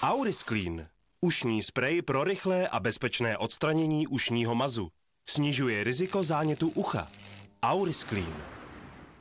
Aurisclean. Ušní sprej pro rychlé a bezpečné odstranění ušního mazu. Snižuje riziko zánětu ucha. Aurisclean.